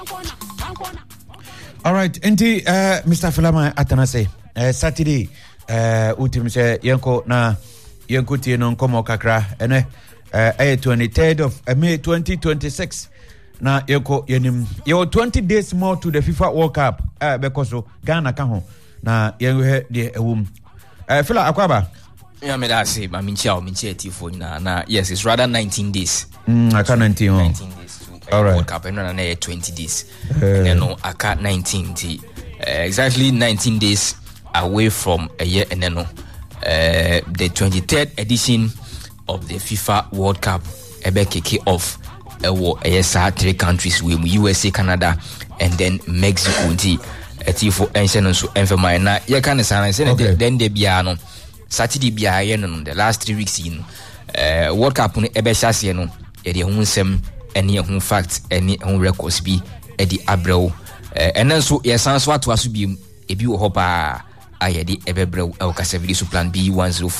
All right, Enti, Mr. Philemon Atanase, Saturday, Utim say Yanko na Yanko Tino Komo Kakra, and 23rd of May 2026. Na Yanko Yenim, you 20 days more to the FIFA World Cup, because Ghana Kaho, na Yango de Phila Akwaba. Yeah, me that say, na yes, it's rather 19 days. I can't 19 days. All right. World Cup and then 20 days. And then no, I can't 19 exactly 19 days away from a year and then the 23rd edition of the FIFA World Cup ebe kick off three countries with USA, Canada, and then Mexico. For ancient so enfema na ye kan say then de bia no Saturday bia ye no the last 3 weeks World Cup no ebe hyase no ye de ho nsem ene ho fact ene ho records bi e di abrɛw enen so ye san so ato aso bi ebi wo hopa ayede ebe brɛw e ka service so plan B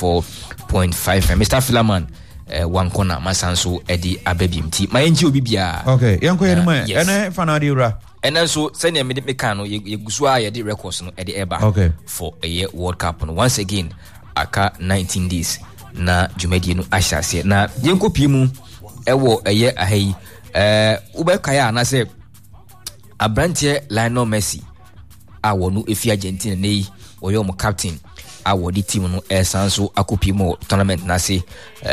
104.5 Mr. Philemon one corner masan so e di ababimti ma enji obi bia okay yanko ye no ma ene fana di ura enen so send me kan no ye gusu ayede records no e di eba for a year World Cup no once again aka 19 days na jumadi no ahyase na yenko pimu ewo eye ahai ubekaya na se abrantie Lionel Messi awonu efi Argentina nei oyo mo captain awodi team no esanso akopimo tournament na se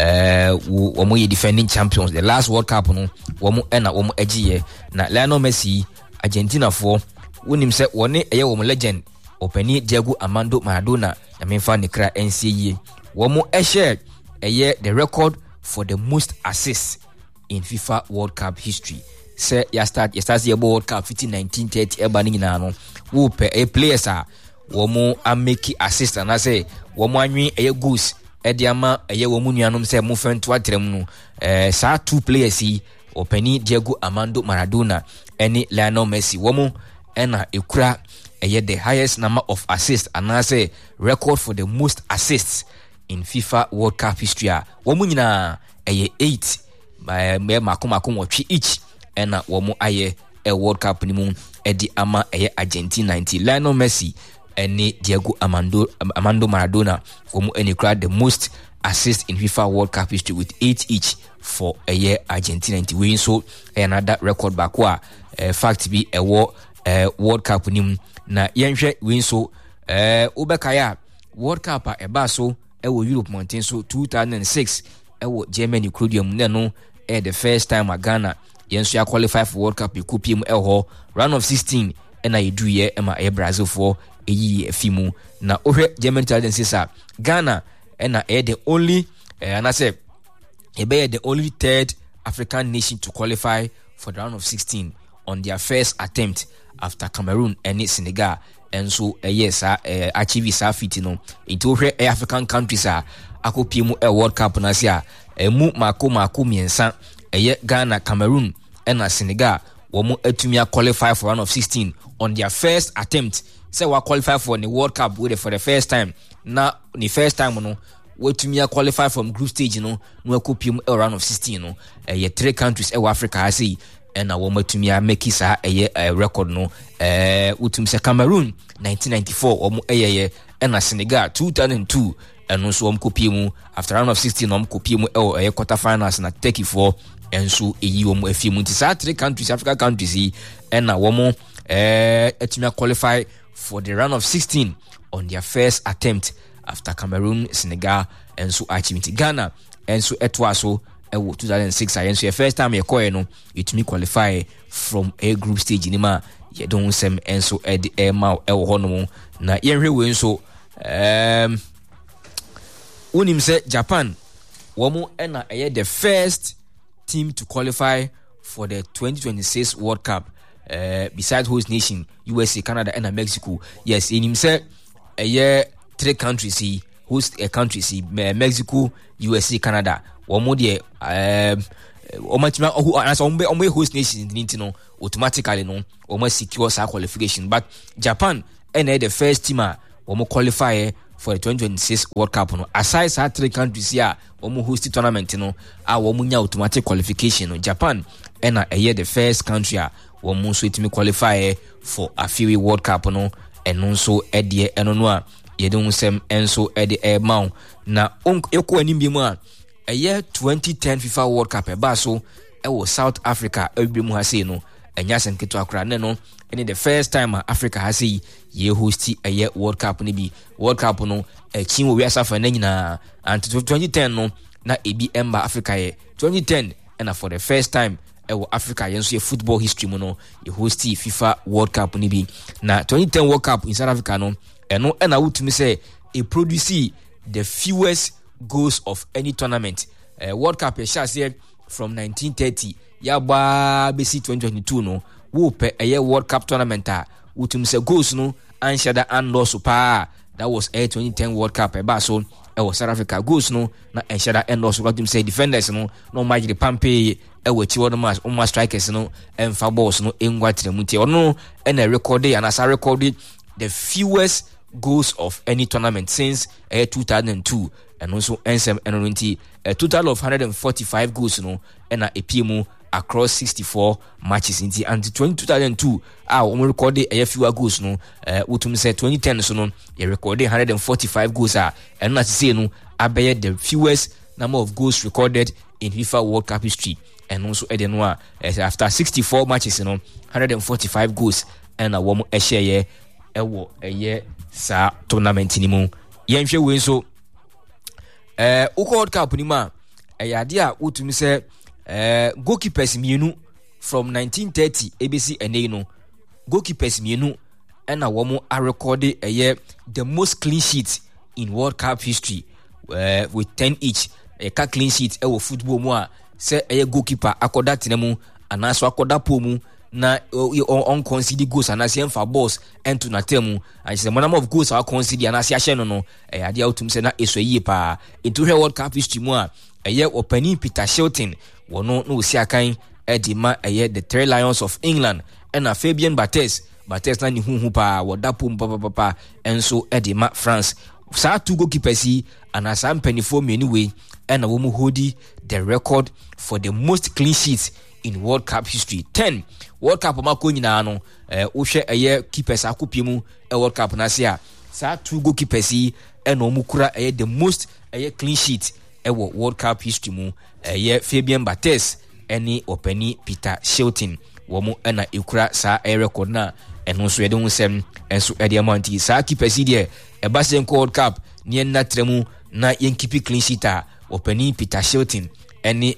wo mo ye defending champions the last World Cup no wo mo agiye na Lionel Messi Argentina for wonim se woni eye wo mo legend openi Diego Armando Maradona na memfa ne kra NCA wo mo share eye the record for the most assists in FIFA World Cup history. Say you start the World Cup 1930 eba ni na no wo pe a players a wo mo ameki assist na say wo mo anwi eye goals e de ama eye wo mu nuanom say mo fento atrem no sa two players yi openi Diego Armando Maradona eni Lionel Messi wo mo ena ekura eye the highest number of assists and I say record for the most assists in FIFA World Cup history. Wo mu nyina eye 8 me makomako watch each ena wo mu aye a World Cup ni mu edi ama eye Argentina 90 Lionel Messi eni Diego Armando Maradona wo mu eni crowd the most assists in FIFA World Cup history with 8 each for a year Argentina 90 win so another record back wa fact be a World Cup ni mu na yenhwe win so ubekaya World Cup a eba so ewo Europe mountain so 2006 ewo Germany Crudium no the first time Ghana yenso ya qualify for World Cup ikupim eho round of 16 na yedu ye ema Brazil for eyi afimu na ohwe Germany tendencies a Ghana na the only and I say the only third African nation to qualify for the round of 16 on their first attempt after Cameroon and Senegal and so yes achieve sa fit no into African countries a akopim World Cup na sia emu mako miensa Ghana, Cameroon and Senegal wo mo atumi qualify for round of 16 on their first attempt say we qualify for the World Cup for the first time na the first time no we atumi qualify from group stage no akopim round of 16 no three countries Africa I say and wo mo atumi make isa record no utum say Cameroon 1994 wo mo and Senegal 2002 and also kopiemu after round of 16 kopiemu quarter finals na Turkey for and so eyi wo afiemu nti three countries African countries and na wo mo etumi qualify for the round of 16 on their first attempt after Cameroon, Senegal and so achievement Ghana and so etwa so 2006 and so first time you call no etumi qualify from a group stage ni ma ye don sem and so ma hono na yenhwe we so unim say Japan womo na the first team to qualify for the 2026 World Cup besides host nation USA, Canada and Mexico. Yes, in him say three countries host countries Mexico, USA, Canada. Womo de omatima as ombe host nations no automatically no omo secure sa qualification but Japan the first team womo qualify for the 2026 World Cup no aside sa three countries here omo host tournament no womo nya automatic qualification no Japan the first country wɔn nso etimi qualify for AFIWI World Cup no ɛno nso ɛdeɛ ɛno no a yɛde ho sɛm ɛnso ɛde ɛma na ɛkɔ anim bi mu a ɛyɛ 2010 FIFA World Cup ɛba so ɛwɔ South Africa ɛbi mu ha sei no ɛnya sɛm ketewa koraa ne no ɛne the first time Africa ha sei yɛ hosti ɛyɛ World Cup no bi World Cup no ɛkyin wɔ wiase afa na nyinaa until 2010 no na ebi ɛmba Africa yɛ 2010 and for the first time ɛwɔ Africa yɛn nso yɛ football history mu no yɛ hosti FIFA World Cup no bi na 2010 World Cup in South Africa no ɛno ɛna wotumi sɛ it produce the fewest goals of any tournament World Cup yɛhyɛ aseɛ from 1930 yaba besi 2022 no wo pɛ ɛyɛ World Cup tournament a wotumi sɛ goals no anhyɛ da anlɔso paa that was 2010 World Cup ɛba so ɛwɔ South Africa goals no na ɛhyɛ da anlɔso wotumi sɛ defenders no na ɔmo agye pampe ɛwɔ akyi wɔn ma ɔmo strikers no ɛmfa balls no ɛngua tiramu tie ɔno ɛna recorded anasa recorded the fewest goals of any tournament since 2002 and also nsm nti a total of 145 goals no ɛna epie across 64 matches until 2002 we recorded a fewer goals no wotum say 2010 so no you recorded 145 goals and na say no abeye the fewest number of goals recorded in FIFA World Cup history and also edenwa after 64 matches 145 goals and a woman share ɛwɔ ɛyɛ saa tournament ni mu yɛnhwɛ we so World Cup ni ma ɛyɛ ade a wotumi sɛ goalkeepers mienu from 1930 ABC ɛnɛ no goalkeepers mienu ɛna wɔn a record ɛyɛ the most clean sheets in World Cup history with 10 each ɛka clean sheet ɛwɔ football mu a sɛ ɛyɛ goalkeeper akɔda tena mu anaso akɔda po mu na on concede goals and asian for balls and to natemu and the number of goals are concede and asian no ade autum se na esoyi pa into World Cup history mu a eye opani Peter Shilton wono no osi akan e ma eye the Three Lions of England and a Fabien Barthez na ni huhu pa wodapo papa enso e ma France sa two goalkeepers yi and asam penifo me anyway and a woman hodi the record for the most clean sheets in World Cup history 10 World Cup mako nyina no wohwɛ ɛyɛ keepers akopie mu World Cup na se a saa two goalkeepers yi ɛna ɔmo kura ɛyɛ the most ɛyɛ clean sheet ɛwɔ World Cup history mu ɛyɛ Fabien Barthez ɛne ɔpani Peter Shilton wɔn ɛna ekura saa ɛyɛ record na ɛno nso yɛde ho nsɛm ɛnso ɛde ama nti saa keepers yi deɛ ɛba sɛ nkɔ World Cup ne yɛn natra mu na yɛn keep clean sheet a ɔpani Peter Shilton ɛne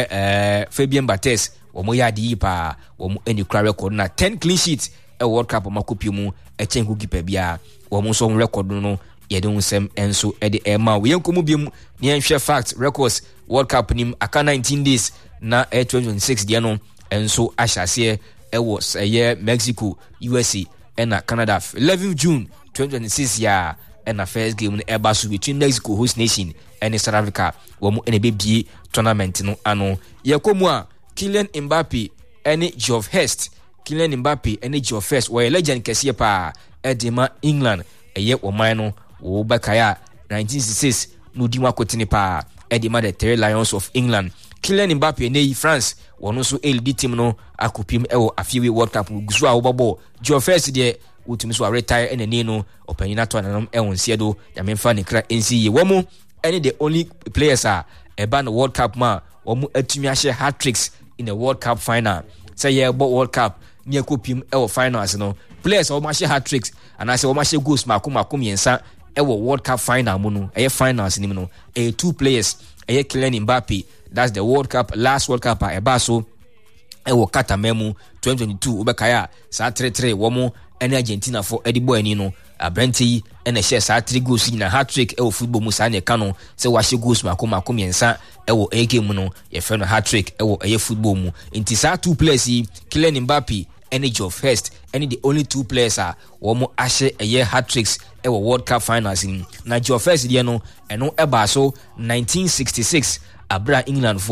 ɛyɛ Fabien Barthez wɔn yɛ ade yi paa wɔn ɛne kura record na 10 clean sheets World Cup makopie mu ɛkyɛn goalkeeper bia wɔn nso wɔn record no yɛde ho nsɛm ɛnso ɛde ɛma wo yɛn komu biem ne yɛn fact records World Cup nim aka 19 days na 2026 deɛ no ɛnso ahyɛ aseɛ ɛwɔ ɛyɛ Mexico USA ɛna Canada 11 June 2026 ya ɛna first game no ɛba so between Mexico host nation ɛne South Africa wɔn ɛna bebie tournament no ano yɛkomu a Kylian Mbappe ɛne Geoff Hurst Kylian Mbappe ɛne Geoff Hurst wɔyɛ legend kɛseɛ paa ɛde ma England ɛyɛ ɔman no wo bakaya 1966 no di makotene paa ɛde ma the Three Lions of England Kylian Mbappe ne France wɔn nso lead team no akopim ɛwɔ AFIWI World Cup gusu a wɔbɔbɔ Geoff Hurst deɛ wotumi so retire ɛna ne no ɔpanyin ato anam ɛwɔ nsia do yamemfa ne kra NCA wɔn ɛne the only players a ɛba no World Cup ma wɔn atumi ahyɛ hat tricks in the World Cup final say yeah but World Cup ne akopim ɛwɔ finals no players wɔn ahyɛ hat tricks and I say wɔn ahyɛ goals mako mmiɛnsa ɛwɔ World Cup final mu no ɛyɛ finals nim no two players ɛyɛ Kylian Mbappe that's the World Cup last World Cup a ɛba so ɛwɔ Qatar mu 2022 obɛkaya saa 3-3 wɔn ɛne Argentina for ɛde bɔ ani no abrante yi ɛna hyɛ saa 3 goals nyina hat trick ɛwɔ football mu saa ne ka no sɛ wahyɛ goals mako mmiɛnsa ɛwɔ ɛyɛ game mu no yɛfrɛ no hat trick ɛwɔ ɛyɛ football mu nti saa two players yi Kylian Mbappe ɛne Geoff Hurst ɛne the only two players a wɔn ahyɛ ɛyɛ hat tricks ɛwɔ World Cup finals ni na Geoff Hurst deɛ no ɛno ɛbaa so 1966 abra England for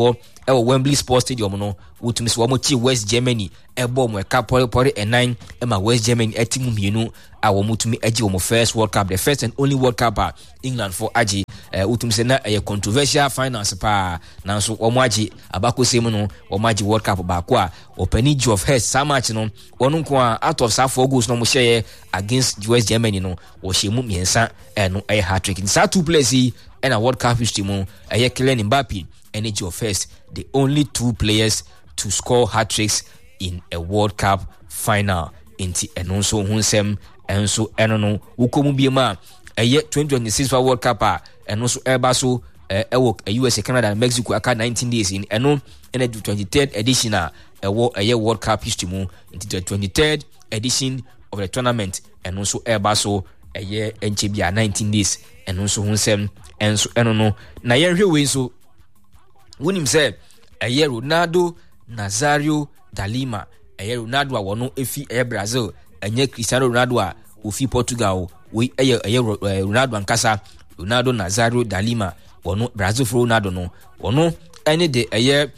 Wembley Sports Stadium no wotumi so wɔn chi West Germany ɛbɔ mo ɛka pɔre ɛnan ɛma West Germany ɛtimu mienu a wɔn tumi ɛgye wɔn first World Cup, the first and only World Cup England for agye wotumi sɛ na ɛyɛ controversial finance pa nanso wɔn agye abakɔsɛm no wɔn agye World Cup baako a ɔpani Geoff Hurst saa match no wɔn nko a out of 4 goals no mo hyɛ against West Germany no wɔhyɛ mu mmiɛnsa ɛno ɛyɛ hat-trick. Saa 2 players yi ɛna World Cup history mu ɛyɛ Kylian Mbappe and Geoff Hurst, the only 2 players to score hat-tricks in a World Cup final. Inti ɛno nso ho nsɛm ɛnso ɛno no wokomu biema ɛyɛ 2026 World Cup a ɛno nso ɛba so ɛwɔ USA, Canada and Mexico aka 19 days in ɛno ɛna 23rd edition a ɛwɔ ɛyɛ World Cup history mu into the 23rd edition of the tournament ɛno nso ɛba so ɛyɛ ɛnkyɛ bia 19 days ɛno nso ho nsɛm ɛnso ɛno no na yɛnhwɛ wei nso wonim sɛ ɛyɛ Ronaldo Nazario da Lima ɛyɛ Ronaldo a wɔno efi ɛyɛ Brazil ɛnyɛ Cristiano Ronaldo a ofi Portugal we ɛyɛ Ronaldo ankasa Ronaldo Nazario da Lima wɔno Brazil for Ronaldo no wɔno ɛne de ɛyɛ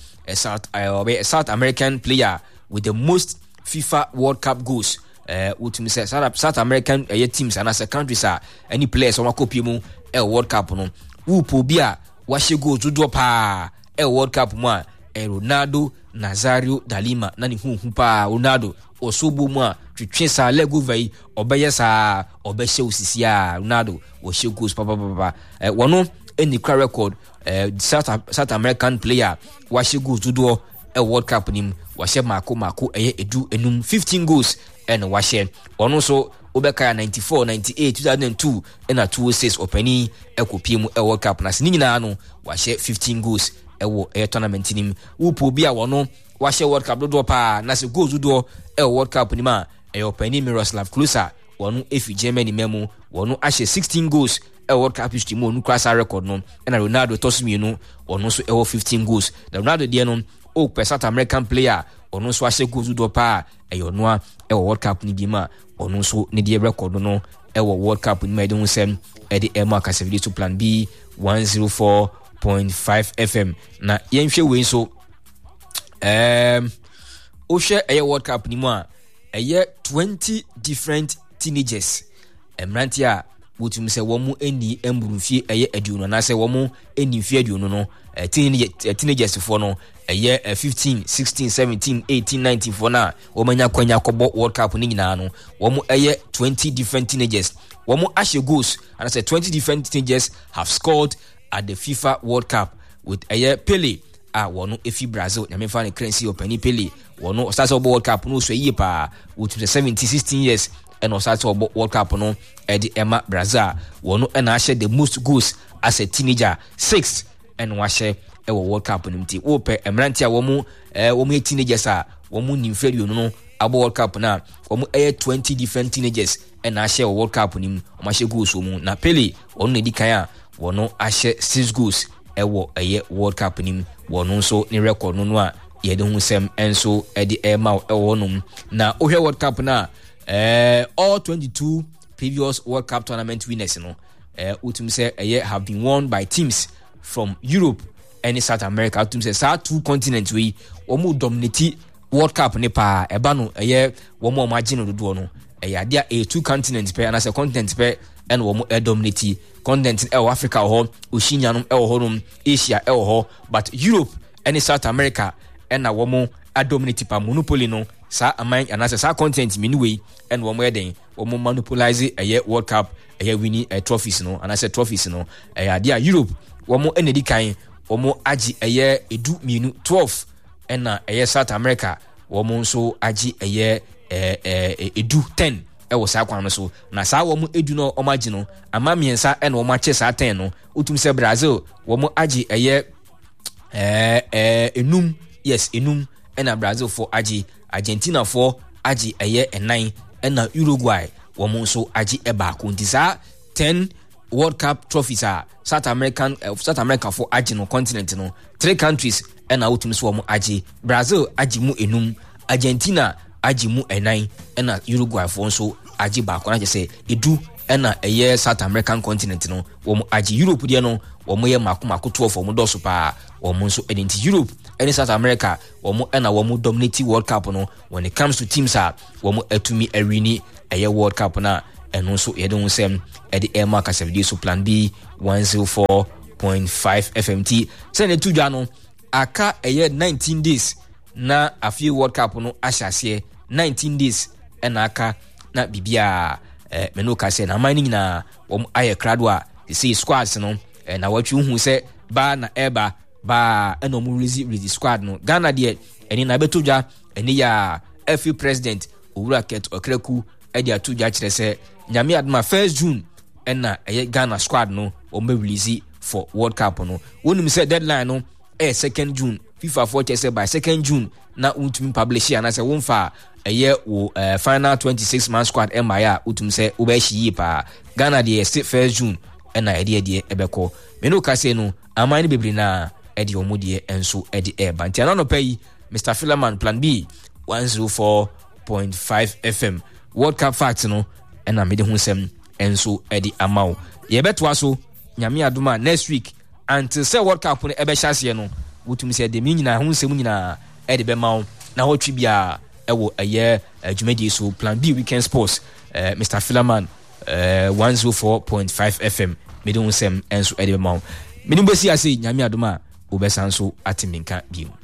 South American player with the most FIFA World Cup goals wotumi sɛ South American teams and as a countries any players wɔn akɔpie mu World Cup no wupo bi a wahyɛ goals dodoɔ paa World Cup mu a Ronaldo Nazario da Lima na ne hu pa Ronaldo osobo mu a twetwe sa lego vai obeye sa obehye osisi a Ronaldo wo hye goals papa wono any record South American player wa hye goals dodo World Cup nim wa hye mako edu enum 15 goals and wa hye wono so obeka 94 98 2002 na 2006 opani ekopie mu World Cup na se nyina no wa hye 15 goals ewo tournament nim wupo bi a wono wa hye World Cup dodo pa na se goals dodo World Cup nim a opani Miroslav Klose wono efi Germany memu wono ahye 16 goals World Cup history mu onu kwasa record no na Ronaldo tosmienu wono so 15 goals na Ronaldo de no o South American player wono so ahye goals dodo pa no a World Cup ni bi ma wono so ne de record no World Cup ni ma de hu sem de ema kasevidi to plan B 104.5 FM na yenhwe we so o hwe World Cup ni mu a 20 different teenagers emranti a wotum se womu eni embrumfie aduno na se womu eni fie aduno no teenagers for no 15 16 17 18 19 for na womanya kwanya kobo World Cup ni nyina no womu 20 different teenagers womu ashe goals and say 20 different teenagers have scored at the FIFA World Cup with Pele wono efi Brazil na mefa ne currency opani Pele wono start World Cup no so yie pa with 16 years and start World Cup no Emma Brazil wono na share the most goals as a teenager 6 and wa share World Cup nimti wo pe emranti a womu teenagers a womu nimfedio no abo World Cup na womu 20 different teenagers and na share World Cup nim o ma share goals mu na Pele wono ne dikan a wono a share 6 goals World Cup nim wono so ne record no a ye de hu sem enso Emma wonum na ohwe World Cup na all 22 previous World Cup tournament winners no utum say have been won by teams from Europe and South America. Utum say sa 2 continents we omo dominate World Cup ne pa eba no womo imagine do no dia 2 continents pe and as a continent pe and womo dominate continent Africa ho Oceania no ho no Asia ho but Europe and South America and na womo dominate pa monopoly no sa aman anase sa content minwe and wo mweden wo monopolize World Cup winning trophies no anase trophies no dia Europe wo mo enedi kan wo mo agi edu minu 12 and South America wo mo nso agi edu 10 wo sa kwan no so na sa wo mo edu no o magi no ama miensa and wo ma che sa 10 no utum se Brazil wo mo agi enum and Brazil for agi Argentina for agi 9 and Uruguay womo so agi eba kontisa 10 World Cup trophies South America for agi no continent no 3 countries and outum so womo agi Brazil agi mu enum Argentina agi mu 9 and Uruguay for so agi ba ko na say edu and South American continent no womo agi Europe de no womo ye mako 12 womo do so pa womo so edenti Europe any South America wɔn ɛna wɔn dominate World Cup no when it comes to teams a wɔn atumi arini ɛyɛ World Cup na ɛno nso yɛde ho sɛm ɛde ɛma kasɛbidi so plan B 104.5 FMT sɛ ne tudwa no aka ɛyɛ 19 days na afie World Cup no ahyɛaseɛ 19 days ɛna aka na bibia meno ka sɛ na man nyina wɔn ayɛ krado a say squads no na watwe hu sɛ ba na eba ba ɛna mu release squad no Ghana de ɛni na betodwa ɛni ya FA president Owura Ket Okraku ɛde atodwa kyerɛ sɛ nyame adoma 1st June ɛna ɛyɛ Ghana squad no wɔn be release for World Cup no wonim sɛ deadline no 2nd June FIFA for say by 2nd June na untumi publish ya na sɛ wonfa ɛyɛ wo final 26 man squad MIA utum sɛ wobɛhyi yi pa Ghana de 1st June ɛna ɛde ɛbɛkɔ meno ka sɛ no aman bebre na ɛde ɔmodie enso ɛde ɛba nti ana no pay Mr. Philemon plan B 104.5 FM World Cup facts no ɛna mede ho sɛm enso ɛde amaw yɛbɛtoa so nyame adoma next week until say World Cup no ɛbɛhyɛ aseɛ no wotum sɛ de me nyina ho nsɛm nyina ɛde bɛmaw na hotwi bia ɛwɔ ɛyɛ dwumadi so plan B weekend sports Mr. Philemon 104.5 FM mede ho sɛm enso ɛde bɛmaw mede mbɛsi ase nyame adoma wobɛsan so ateminka bio